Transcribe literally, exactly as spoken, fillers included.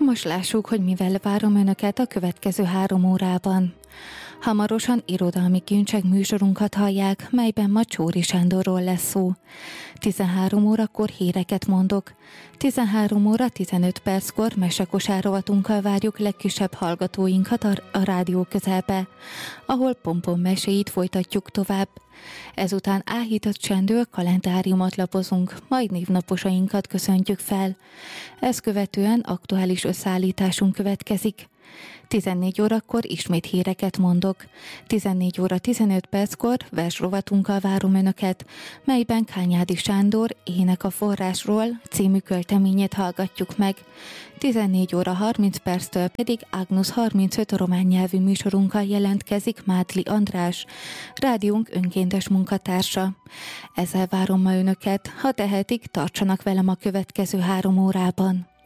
most lássuk, hogy mivel várom önöket a következő három órában. Hamarosan irodalmi kincsek műsorunkat hallják, melyben ma Csóri Sándorról lesz szó. tizenhárom órakor híreket mondok. tizenhárom óra tizenöt perckor mesekosár rovatunkkal várjuk legkisebb hallgatóinkat a, a rádió közelbe, ahol Pompom meséit folytatjuk tovább. Ezután áhított csendől kalendáriumot lapozunk, majd névnaposainkat köszöntjük fel. Ezt követően aktuális összeállításunk következik. tizennégy órakor ismét híreket mondok. tizennégy óra tizenöt perckor versrovatunkkal várom önöket, melyben Kányádi Sándor Ének a forrásról című költeményét hallgatjuk meg. tizennégy óra harminc perctől pedig Agnus harmincöt román nyelvű műsorunkkal jelentkezik Mádli András, rádiónk önkéntes munkatársa. Ezzel várom ma önöket, ha tehetik, tartsanak velem a következő három órában.